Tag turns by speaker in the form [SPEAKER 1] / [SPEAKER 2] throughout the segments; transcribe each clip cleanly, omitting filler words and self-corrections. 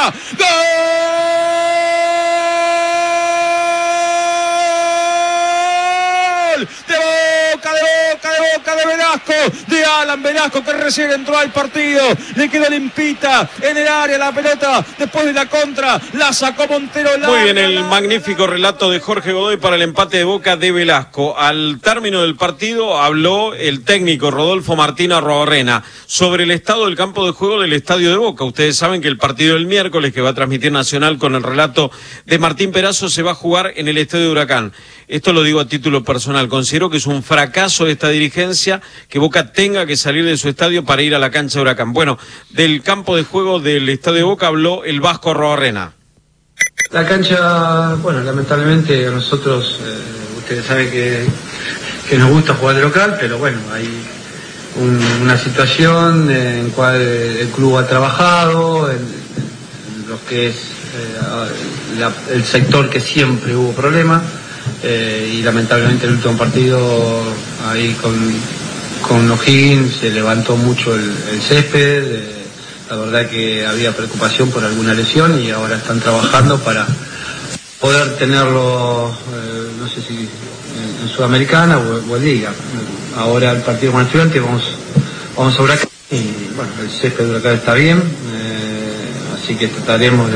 [SPEAKER 1] Boca. ¡Gol! De Velasco, de Alan Velasco, que recién entró al partido, le quedó limpita en el área la pelota, después de la contra, la sacó Montero.
[SPEAKER 2] Muy bien, el magnífico relato de Jorge Godoy para el empate de Boca de Velasco. Al término del partido habló el técnico Rodolfo Martino Arruabarrena sobre el estado del campo de juego del estadio de Boca. Ustedes saben que el partido del miércoles, que va a transmitir Nacional con el relato de Martín Perazo, se va a jugar en el estadio de Huracán. Esto lo digo a título personal. Considero que es un fracaso de esta dirigencia que Boca tenga que salir de su estadio para ir a la cancha de Huracán. Bueno, del campo de juego del estadio de Boca habló el Vasco Arruabarrena.
[SPEAKER 3] La cancha, bueno, lamentablemente a nosotros, ustedes saben que nos gusta jugar de local, pero bueno, hay una situación en cual el club ha trabajado, en lo que es el sector que siempre hubo problemas. Y lamentablemente el último partido ahí con O'Higgins se levantó mucho el césped. La verdad que había preocupación por alguna lesión y ahora están trabajando para poder tenerlo, no sé si en Sudamericana o en Liga. Ahora el partido con el Estudiantes vamos a Huracán y bueno, el césped de Huracán está bien, así que trataremos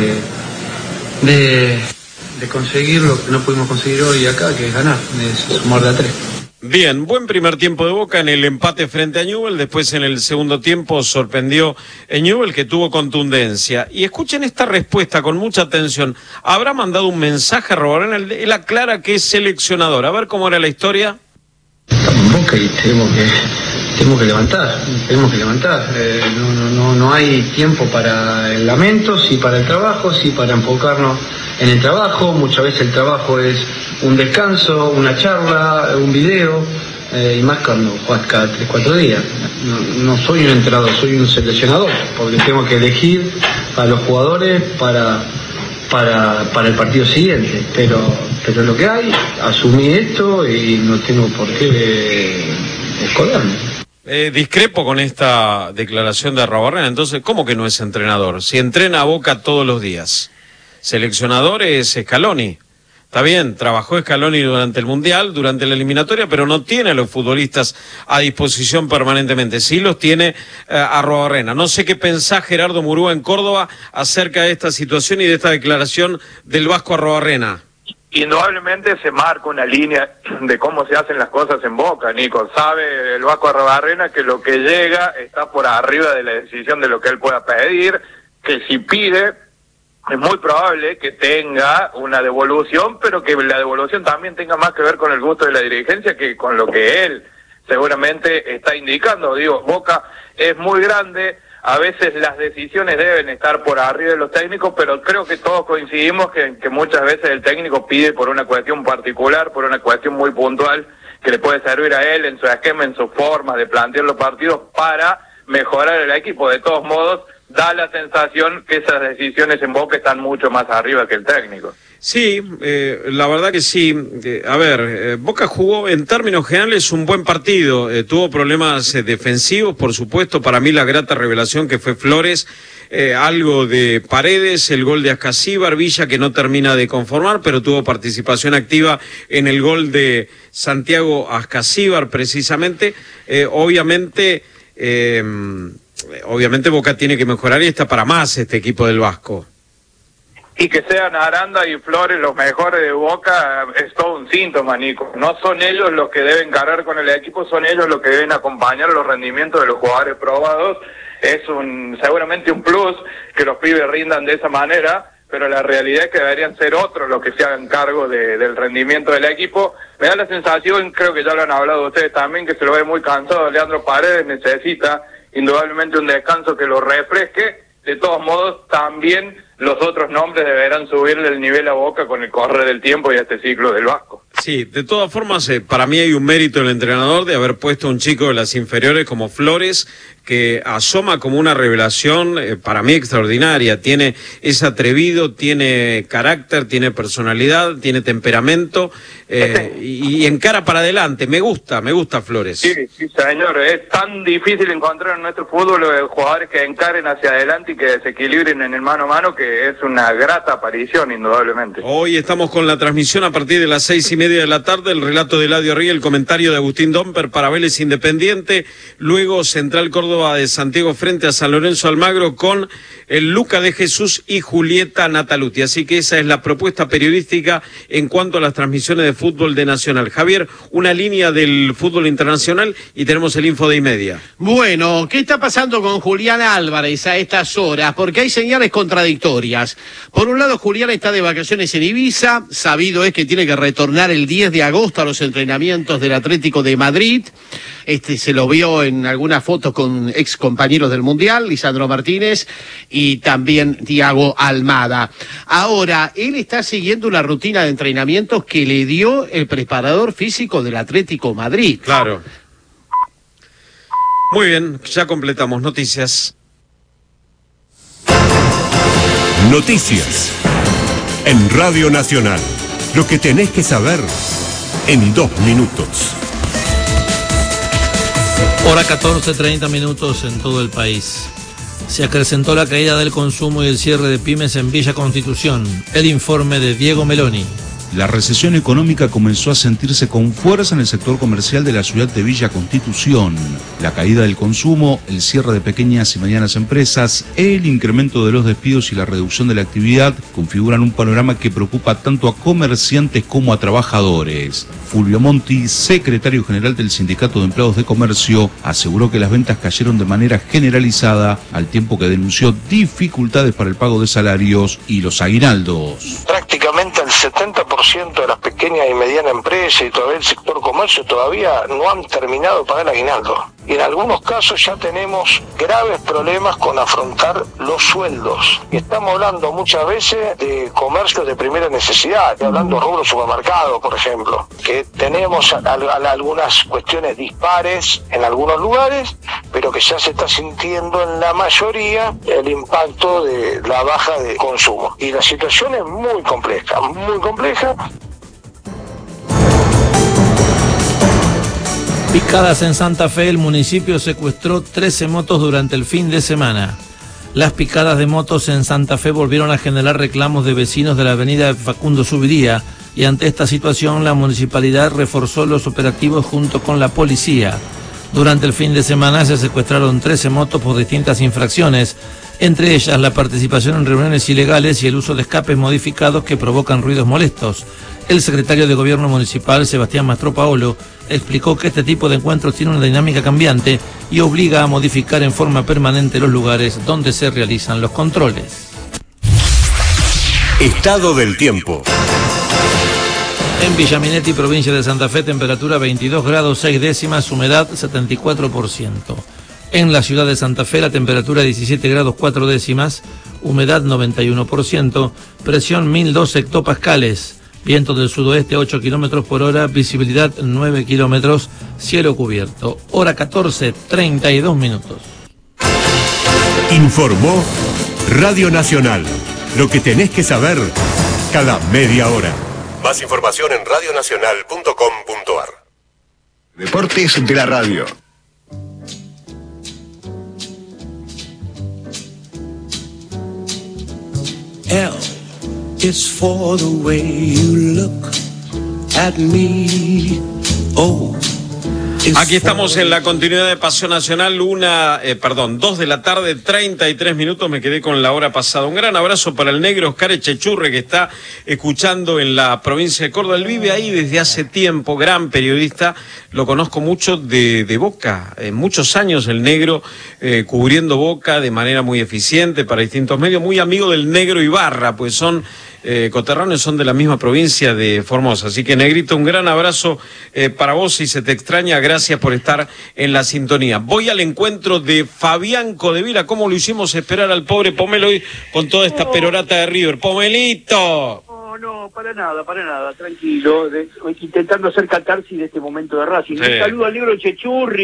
[SPEAKER 3] de conseguir lo que no pudimos conseguir hoy acá, que es ganar, es sumar de a 3.
[SPEAKER 2] Bien, buen primer tiempo de Boca en el empate frente a Newell's. Después en el segundo tiempo sorprendió en Newell's, que tuvo contundencia. Y escuchen esta respuesta con mucha atención. Habrá mandado un mensaje a Arruabarrena, él aclara que es seleccionador. A ver cómo era la historia.
[SPEAKER 3] Estamos en Boca y tenemos que levantar. No hay tiempo para el lamento, sí para el trabajo, sí para enfocarnos en el trabajo. Muchas veces el trabajo es un descanso, una charla, un video, y más cuando juegas cada 3-4 días. No soy un entrenador, soy un seleccionador, porque tengo que elegir a los jugadores para el partido siguiente, pero lo que hay, asumí esto y no tengo por qué esconderme.
[SPEAKER 2] Discrepo con esta declaración de Arruabarrena. Entonces, ¿cómo que no es entrenador? Si entrena a Boca todos los días. Seleccionador es Scaloni. Está bien, trabajó Scaloni durante el Mundial, durante la eliminatoria, pero no tiene a los futbolistas a disposición permanentemente. Sí los tiene Arruabarrena. No sé qué pensás, Gerardo Murúa, en Córdoba, acerca de esta situación y de esta declaración del Vasco Arruabarrena.
[SPEAKER 4] Indudablemente se marca una línea de cómo se hacen las cosas en Boca, Nico. Sabe el Vasco Arruabarrena que lo que llega está por arriba de la decisión de lo que él pueda pedir, que si pide es muy probable que tenga una devolución, pero que la devolución también tenga más que ver con el gusto de la dirigencia que con lo que él seguramente está indicando. Digo, Boca es muy grande, a veces las decisiones deben estar por arriba de los técnicos, pero creo que todos coincidimos que muchas veces el técnico pide por una cuestión particular, por una cuestión muy puntual, que le puede servir a él en su esquema, en su forma de plantear los partidos para mejorar el equipo. De todos modos, da la sensación que esas decisiones en Boca están mucho más arriba que el técnico.
[SPEAKER 2] Sí, la verdad que sí. Boca jugó en términos generales un buen partido. Tuvo problemas defensivos, por supuesto. Para mí la grata revelación que fue Flores, algo de Paredes, el gol de Ascasíbar, Villa que no termina de conformar, pero tuvo participación activa en el gol de Santiago Ascasíbar precisamente. Obviamente Boca tiene que mejorar y está para más este equipo del Vasco.
[SPEAKER 4] Y que sean Aranda y Flores los mejores de Boca es todo un síntoma, Nico. No son ellos los que deben cargar con el equipo, son ellos los que deben acompañar los rendimientos de los jugadores probados. Es seguramente un plus que los pibes rindan de esa manera, pero la realidad es que deberían ser otros los que se hagan cargo del rendimiento del equipo. Me da la sensación, creo que ya lo han hablado ustedes también, que se lo ve muy cansado. Leandro Paredes necesita indudablemente un descanso que lo refresque. De todos modos, también los otros nombres deberán subirle el nivel a Boca con el correr del tiempo y este ciclo del Vasco.
[SPEAKER 2] Sí, de todas formas, para mí hay un mérito del entrenador de haber puesto a un chico de las inferiores como Flores, que asoma como una revelación para mí extraordinaria. Es atrevido, tiene carácter, tiene personalidad, tiene temperamento y encara para adelante. Me gusta Flores.
[SPEAKER 4] Sí, señor. Es tan difícil encontrar en nuestro fútbol jugadores que encaren hacia adelante y que se equilibren en el mano a mano, que es una grata aparición, indudablemente.
[SPEAKER 2] Hoy estamos con la transmisión a partir de las 6:30 de la tarde, el relato de Eladio Ríos, el comentario de Agustín Domper para Vélez Independiente, luego Central Córdoba de Santiago frente a San Lorenzo Almagro con el Luca de Jesús y Julieta Nataluti. Así que esa es la propuesta periodística en cuanto a las transmisiones de fútbol de Nacional. Javier, una línea del fútbol internacional y tenemos el info de y-media.
[SPEAKER 5] Bueno, ¿qué está pasando con Julián Álvarez a estas horas? Porque hay señales contradictorias. Por un lado, Julián está de vacaciones en Ibiza, sabido es que tiene que retornar el 10 de agosto a los entrenamientos del Atlético de Madrid. Se lo vio en algunas fotos con ex compañeros del Mundial, Lisandro Martínez y también Thiago Almada. Ahora, él está siguiendo una rutina de entrenamientos que le dio el preparador físico del Atlético Madrid.
[SPEAKER 2] Claro. Muy bien, ya completamos. Noticias.
[SPEAKER 6] Noticias. En Radio Nacional. Lo que tenés que saber en 2 minutos.
[SPEAKER 7] Hora 14:30 minutos en todo el país. Se acrecentó la caída del consumo y el cierre de pymes en Villa Constitución. El informe de Diego Meloni.
[SPEAKER 8] La recesión económica comenzó a sentirse con fuerza en el sector comercial de la ciudad de Villa Constitución. La caída del consumo, el cierre de pequeñas y medianas empresas, el incremento de los despidos y la reducción de la actividad configuran un panorama que preocupa tanto a comerciantes como a trabajadores. Fulvio Monti, secretario general del Sindicato de Empleados de Comercio, aseguró que las ventas cayeron de manera generalizada, al tiempo que denunció dificultades para el pago de salarios y los aguinaldos.
[SPEAKER 9] Prácticamente el 70% de las pequeñas y medianas empresas y todavía el sector comercio todavía no han terminado de pagar el aguinaldo. Y en algunos casos ya tenemos graves problemas con afrontar los sueldos. Y estamos hablando muchas veces de comercios de primera necesidad, hablando de rubro supermercado, por ejemplo, que tenemos algunas cuestiones dispares en algunos lugares, pero que ya se está sintiendo en la mayoría el impacto de la baja de consumo. Y la situación es muy compleja, muy compleja.
[SPEAKER 7] Picadas en Santa Fe, el municipio secuestró 13 motos durante el fin de semana. Las picadas de motos en Santa Fe volvieron a generar reclamos de vecinos de la avenida Facundo Subiría y ante esta situación la municipalidad reforzó los operativos junto con la policía. Durante el fin de semana se secuestraron 13 motos por distintas infracciones, entre ellas la participación en reuniones ilegales y el uso de escapes modificados que provocan ruidos molestos. El secretario de Gobierno Municipal, Sebastián Mastropaolo, explicó que este tipo de encuentros tiene una dinámica cambiante y obliga a modificar en forma permanente los lugares donde se realizan los controles.
[SPEAKER 6] Estado del tiempo.
[SPEAKER 7] En Villaminetti, provincia de Santa Fe, temperatura 22 grados 6 décimas, humedad 74%. En la ciudad de Santa Fe, la temperatura 17 grados 4 décimas, humedad 91%, presión 1002 hectopascales, viento del sudoeste 8 kilómetros por hora, visibilidad 9 kilómetros, cielo cubierto. Hora 14:32 minutos.
[SPEAKER 6] Informó Radio Nacional. Lo que tenés que saber cada media hora. Más información en radionacional.com.ar. Deportes de la radio.
[SPEAKER 10] L is for the way you look at me. O.
[SPEAKER 2] Aquí estamos en la continuidad de Pasión Nacional, 2 de la tarde, 33 minutos, me quedé con la hora pasada. Un gran abrazo para el negro Oscar Echechurre, que está escuchando en la provincia de Córdoba. Él vive ahí desde hace tiempo, gran periodista, lo conozco mucho de Boca, muchos años el negro cubriendo Boca de manera muy eficiente para distintos medios, muy amigo del negro Ibarra, pues son coterráneos, son de la misma provincia de Formosa. Así que, negrito, un gran abrazo para vos, si se te extraña, gracias por estar en la sintonía. Voy al encuentro de Fabián Codevila. ¿Cómo lo hicimos esperar al pobre Pomelo hoy con toda esta perorata de River? ¡Pomelito!
[SPEAKER 11] No, para nada, tranquilo, intentando hacer catarsis de este momento de Racing. Sí. Un saludo al negro Chechurri,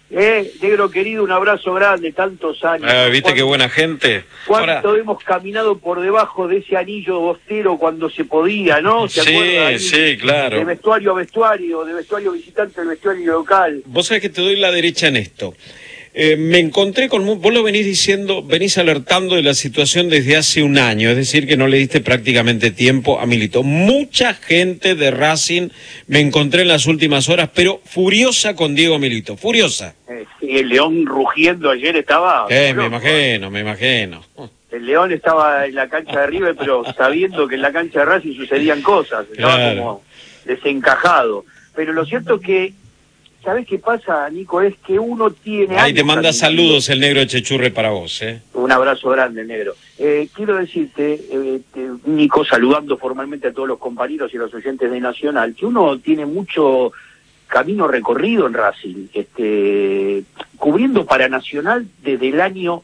[SPEAKER 11] Negro querido, un abrazo grande, tantos años.
[SPEAKER 2] ¿Viste qué buena gente?
[SPEAKER 11] ¿Cuánto hemos caminado por debajo de ese anillo bostero cuando se podía, no? ¿Se acuerda ahí?
[SPEAKER 2] Sí, claro.
[SPEAKER 11] De vestuario a vestuario, de vestuario visitante al vestuario local.
[SPEAKER 2] Vos sabés que te doy la derecha en esto. Me encontré con... Vos lo venís diciendo, venís alertando de la situación desde hace un año, es decir, que no le diste prácticamente tiempo a Milito. Mucha gente de Racing me encontré en las últimas horas, pero furiosa con Diego Milito, furiosa.
[SPEAKER 11] Sí, el León rugiendo ayer estaba...
[SPEAKER 2] me imagino.
[SPEAKER 11] El León estaba en la cancha de River, pero sabiendo que en la cancha de Racing sucedían cosas, estaba como desencajado. Pero lo cierto es que, ¿sabés qué pasa, Nico? Es que uno tiene...
[SPEAKER 2] Ahí te manda saludos el Negro Echechurre para vos,
[SPEAKER 11] Un abrazo grande, Negro. Quiero decirte, Nico, saludando formalmente a todos los compañeros y los oyentes de Nacional, que uno tiene mucho camino recorrido en Racing, cubriendo para Nacional desde el año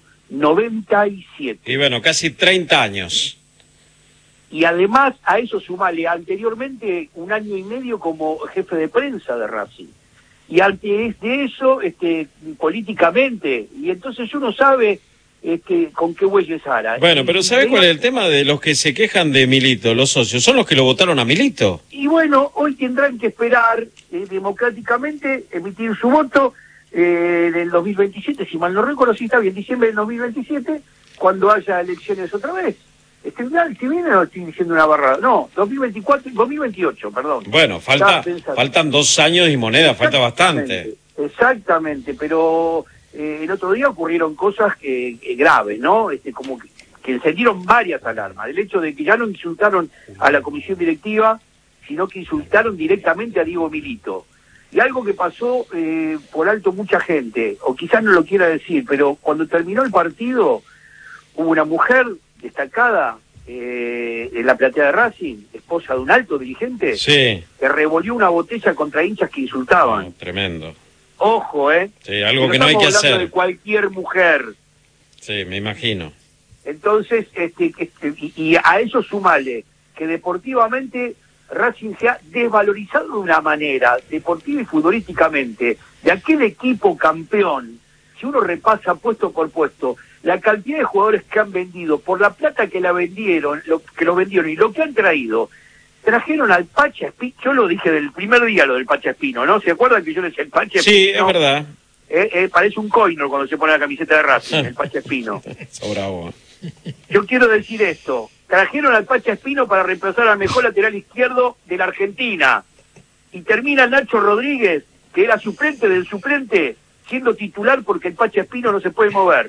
[SPEAKER 11] 97.
[SPEAKER 2] Y bueno, casi 30 años.
[SPEAKER 11] Y además a eso sumale anteriormente 1 año y medio como jefe de prensa de Racing. Y antes de eso, políticamente, y entonces uno sabe con qué bueyes ara.
[SPEAKER 2] Bueno, pero ¿sabes cuál es el tema de los que se quejan de Milito, los socios? Son los que lo votaron a Milito.
[SPEAKER 11] Y bueno, hoy tendrán que esperar democráticamente emitir su voto en el 2027, si mal no recuerdo, si está bien, diciembre del 2027, cuando haya elecciones otra vez. Si viene o estoy diciendo una barrada. No, 2028, perdón.
[SPEAKER 2] Bueno, faltan 2 años y moneda, falta bastante.
[SPEAKER 11] Exactamente, pero el otro día ocurrieron cosas graves, ¿no? Como que encendieron varias alarmas. El hecho de que ya no insultaron a la comisión directiva, sino que insultaron directamente a Diego Milito. Y algo que pasó por alto mucha gente, o quizás no lo quiera decir, pero cuando terminó el partido, hubo una mujer destacada en la platea de Racing, esposa de un alto dirigente,
[SPEAKER 2] que
[SPEAKER 11] revolvió una botella contra hinchas que insultaban.
[SPEAKER 2] Tremendo.
[SPEAKER 11] Ojo,
[SPEAKER 2] Sí, algo que no hay que hacer.
[SPEAKER 11] De cualquier mujer.
[SPEAKER 2] Sí, me imagino.
[SPEAKER 11] Entonces, y a eso sumale que deportivamente Racing se ha desvalorizado de una manera, deportiva y futbolísticamente, de aquel equipo campeón. Si uno repasa puesto por puesto, la cantidad de jugadores que han vendido, por la plata que lo vendieron y lo que han traído, trajeron al Pacha Espino. Yo lo dije del primer día, lo del Pacha Espino, ¿no? ¿Se acuerdan que yo le decía el Pacha Espino?
[SPEAKER 2] Sí, es verdad.
[SPEAKER 11] Parece un coino cuando se pone la camiseta de Racing, el Pacha Espino.
[SPEAKER 2] Bravo.
[SPEAKER 11] Yo quiero decir esto. Trajeron al Pacha Espino para reemplazar al mejor lateral izquierdo de la Argentina. Y termina Nacho Rodríguez, que era suplente del suplente, siendo titular porque el Pacha Espino no se puede mover.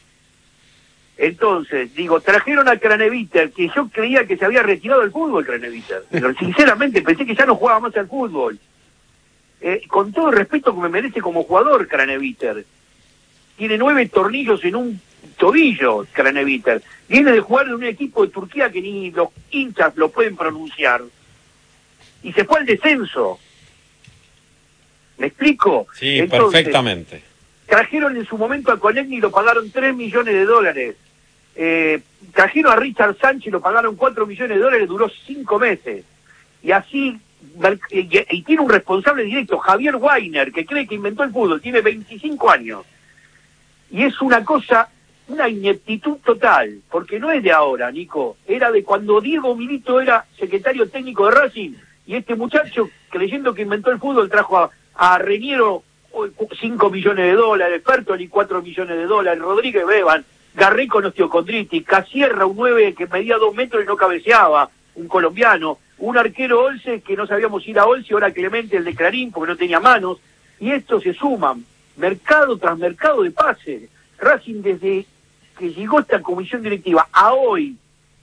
[SPEAKER 11] Entonces, trajeron a Craneviter, que yo creía que se había retirado del fútbol, Craneviter. Pero sinceramente pensé que ya no jugaba más al fútbol. Con todo el respeto que me merece como jugador, Craneviter. Tiene 9 tornillos en un tobillo, Craneviter. Viene de jugar en un equipo de Turquía que ni los hinchas lo pueden pronunciar. Y se fue al descenso. ¿Me explico?
[SPEAKER 2] Sí, entonces, perfectamente.
[SPEAKER 11] Trajeron en su momento a Conegni y lo pagaron $3 millones. Trajeron a Richard Sánchez y lo pagaron $4 millones, duró 5 meses. Y así, y tiene un responsable directo, Javier Weiner, que cree que inventó el fútbol, tiene 25 años. Y es una cosa, una ineptitud total, porque no es de ahora, Nico, era de cuando Diego Milito era secretario técnico de Racing, y este muchacho, creyendo que inventó el fútbol, trajo a Reñero $5 millones, Fertoli $4 millones, Rodríguez Beban, Garré con osteocondritis, Casierra, un 9 que medía 2 metros y no cabeceaba, un colombiano, un arquero Olse que no sabíamos ir a Olse, ahora Clemente el de Clarín porque no tenía manos, y estos se suman, mercado tras mercado de pases. Racing desde que llegó esta comisión directiva a hoy,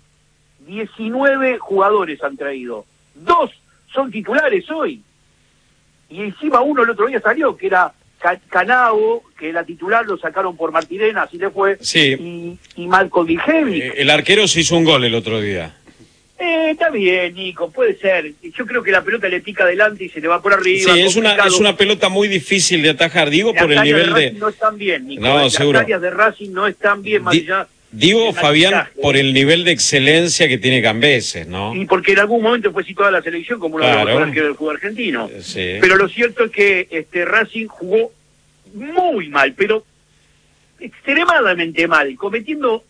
[SPEAKER 11] 19 jugadores han traído, 2 son titulares hoy. Y encima uno el otro día salió, que era Canao, que era titular, lo sacaron por Martirena, así le fue.
[SPEAKER 2] Sí.
[SPEAKER 11] Y Marco Vigevic.
[SPEAKER 2] El arquero se hizo un gol el otro día.
[SPEAKER 11] Está bien, Nico, puede ser. Yo creo que la pelota le pica adelante y se le va por arriba.
[SPEAKER 2] Sí, es una pelota muy difícil de atajar, digo, por el nivel de...
[SPEAKER 11] No están bien, Nico.
[SPEAKER 2] No, seguro.
[SPEAKER 11] Las áreas de Racing no están bien, más allá...
[SPEAKER 2] Digo, Fabián, por el nivel de excelencia que tiene Cambeses, ¿no?
[SPEAKER 11] Y porque en algún momento fue situada la selección como uno de los mejores arqueros del fútbol argentino.
[SPEAKER 2] Sí.
[SPEAKER 11] Pero lo cierto es que Racing jugó muy mal, pero extremadamente mal, cometiendo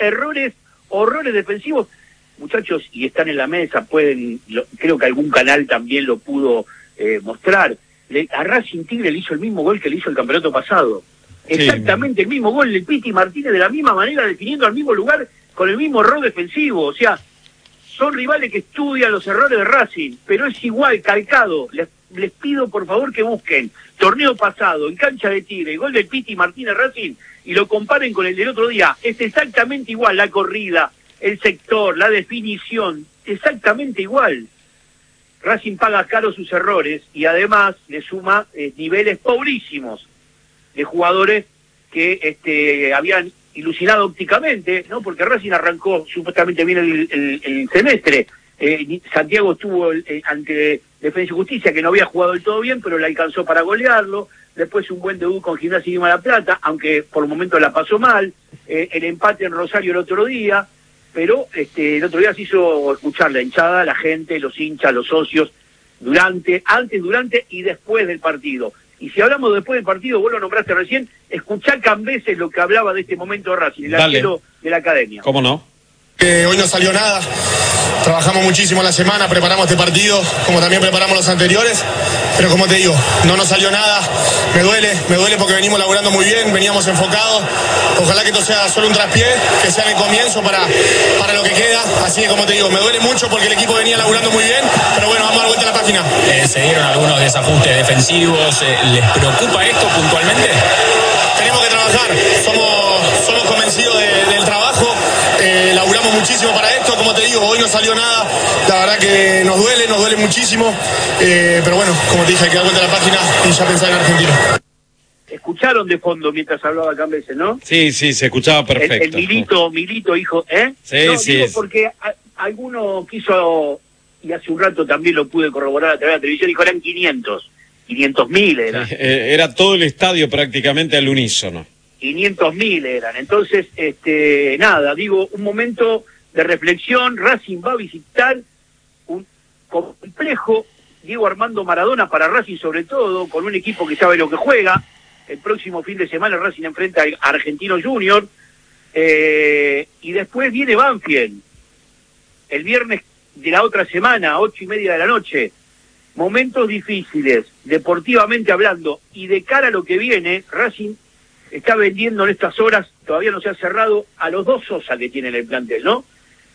[SPEAKER 11] horrores defensivos. Muchachos, y están en la mesa, creo que algún canal también lo pudo mostrar. A Racing Tigre le hizo el mismo gol que le hizo el campeonato pasado. Exactamente el mismo gol, el Piti Martínez de la misma manera, definiendo al mismo lugar, con el mismo error defensivo. O sea, son rivales que estudian los errores de Racing, pero es igual, calcado. Les pido por favor que busquen torneo pasado, en cancha de Tigre, gol del Piti Martínez Racing, y lo comparen con el del otro día. Es exactamente igual la corrida, el sector, la definición, exactamente igual. Racing paga caro sus errores y además le suma niveles pobrísimos de jugadores que habían ilusionado ópticamente, ¿no? Porque Racing arrancó supuestamente bien el semestre. Santiago estuvo ante Defensa y Justicia, que no había jugado del todo bien, pero le alcanzó para golearlo. Después un buen debut con Gimnasia y Grima de la Plata, aunque por el momento la pasó mal. El empate en Rosario el otro día, pero el otro día se hizo escuchar la hinchada, la gente, los hinchas, los socios, antes, durante y después del partido. Y si hablamos después del partido, vos lo nombraste recién, escuchá Cambeses lo que hablaba de este momento de Racing, el arquero de la academia.
[SPEAKER 2] ¿Cómo no?
[SPEAKER 12] Hoy no salió nada, trabajamos muchísimo la semana, preparamos este partido como también preparamos los anteriores, pero como te digo, no nos salió nada, me duele porque venimos laburando muy bien, veníamos enfocados, ojalá que esto sea solo un traspié, que sea el comienzo para lo que queda, así que como te digo, me duele mucho porque el equipo venía laburando muy bien, pero bueno, vamos a dar vuelta a la página.
[SPEAKER 13] Se dieron algunos desajustes defensivos, ¿les preocupa esto puntualmente?
[SPEAKER 12] Tenemos que trabajar, somos convencidos del trabajo, laburamos muchísimo para esto, como te digo, hoy no salió nada, la verdad que nos duele muchísimo, pero bueno, como te dije, hay que dar vuelta a la página y ya pensar en Argentina.
[SPEAKER 11] Escucharon de fondo mientras hablaba Cambeses, ¿no?
[SPEAKER 2] Sí, se escuchaba perfecto.
[SPEAKER 11] El Milito, hijo,
[SPEAKER 2] Sí,
[SPEAKER 11] no,
[SPEAKER 2] sí.
[SPEAKER 11] Digo porque alguno quiso, y hace un rato también lo pude corroborar a través de la televisión, dijo eran 500.000 eran.
[SPEAKER 2] Sí, era todo el estadio prácticamente al unísono.
[SPEAKER 11] 500.000 eran. Entonces, nada, digo, un momento de reflexión. Racing va a visitar un complejo Diego Armando Maradona para Racing, sobre todo, con un equipo que sabe lo que juega. El próximo fin de semana Racing enfrenta a Argentino Junior, y después viene Banfield el viernes de la otra semana, 8:30 de la noche. Momentos difíciles, deportivamente hablando, y de cara a lo que viene, Racing está vendiendo en estas horas, todavía no se ha cerrado, a los dos Sosa que tiene en el plantel, ¿no?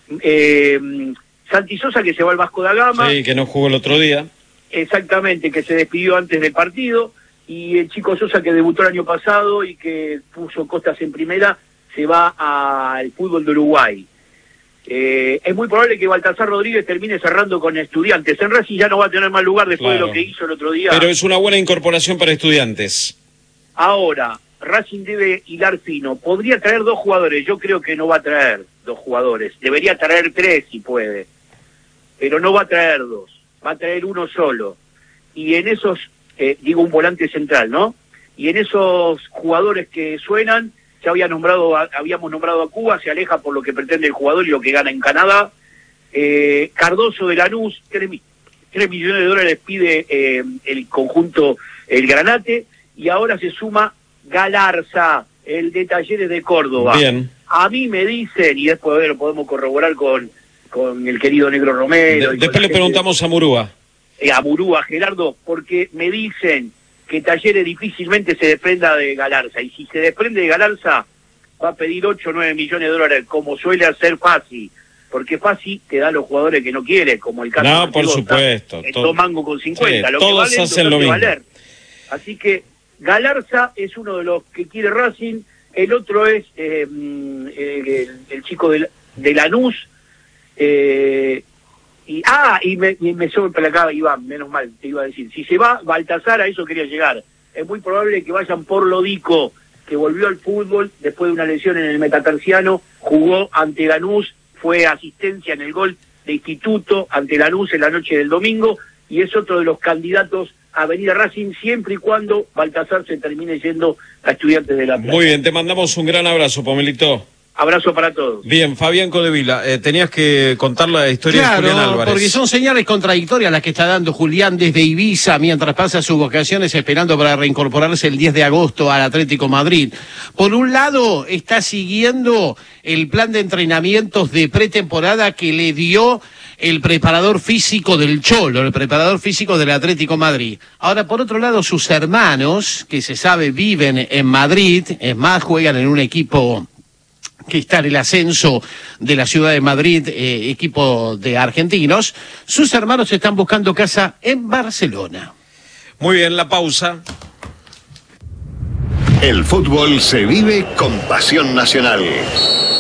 [SPEAKER 11] Santi Sosa, que se va al Vasco da Gama.
[SPEAKER 2] Sí, que no jugó el otro día.
[SPEAKER 11] Exactamente, que se despidió antes del partido. Y el chico Sosa, que debutó el año pasado y que puso costas en primera, se va al fútbol de Uruguay. Es muy probable que Baltasar Rodríguez termine cerrando con Estudiantes. En Racing ya no va a tener más lugar después de lo que hizo el otro día.
[SPEAKER 2] Pero es una buena incorporación para Estudiantes.
[SPEAKER 11] Ahora, Racing debe hilar fino. Podría traer 2 jugadores. Yo creo que no va a traer 2 jugadores. Debería traer 3 si puede. Pero no va a traer 2. Va a traer uno solo. Y en esos, digo un volante central, ¿no? Y en esos jugadores que suenan, ya habíamos nombrado a Cuba, se aleja por lo que pretende el jugador y lo que gana en Canadá. Cardoso de Lanús, 3 millones de dólares pide el conjunto, el Granate. Y ahora se suma Galarza, el de Talleres de Córdoba.
[SPEAKER 2] Bien.
[SPEAKER 11] A mí me dicen, y después lo podemos corroborar con el querido Negro Romero.
[SPEAKER 2] Después le preguntamos a Murúa.
[SPEAKER 11] A Murúa, Gerardo, porque me dicen que Talleres difícilmente se desprenda de Galarza. Y si se desprende de Galarza, va a pedir 8 o 9 millones de dólares, como suele hacer Fassi. Porque Fassi te da los jugadores que no quiere, como el caso de
[SPEAKER 2] No, por supuesto.
[SPEAKER 11] Dos mangos con 50.
[SPEAKER 2] Sí,
[SPEAKER 11] lo
[SPEAKER 2] todos
[SPEAKER 11] que valen,
[SPEAKER 2] hacen lo mismo. Valer.
[SPEAKER 11] Así que Galarza es uno de los que quiere Racing. El otro es el chico de Lanús. Y me sobra acá, Iván, menos mal, te iba a decir. Si se va Baltasar, a eso quería llegar. Es muy probable que vayan por Lodico, que volvió al fútbol después de una lesión en el metatarsiano, jugó ante Lanús, fue asistencia en el gol de Instituto ante Lanús en la noche del domingo, y es otro de los candidatos a venir a Racing siempre y cuando Baltasar se termine yendo a Estudiantes de La Plata.
[SPEAKER 2] Muy bien, te mandamos un gran abrazo, Pomelito.
[SPEAKER 11] Abrazo para todos.
[SPEAKER 2] Bien, Fabián Codevila, tenías que contar la historia de Julián Álvarez.
[SPEAKER 5] Porque son señales contradictorias las que está dando Julián desde Ibiza mientras pasa sus vacaciones esperando para reincorporarse el 10 de agosto al Atlético Madrid. Por un lado, está siguiendo el plan de entrenamientos de pretemporada que le dio el preparador físico del Cholo, el preparador físico del Atlético Madrid. Ahora, por otro lado, sus hermanos, que se sabe viven en Madrid, es más, juegan en un equipo que está en el ascenso de la ciudad de Madrid, equipo de argentinos, sus hermanos están buscando casa en Barcelona.
[SPEAKER 2] Muy bien, la pausa.
[SPEAKER 6] El fútbol se vive con pasión nacional.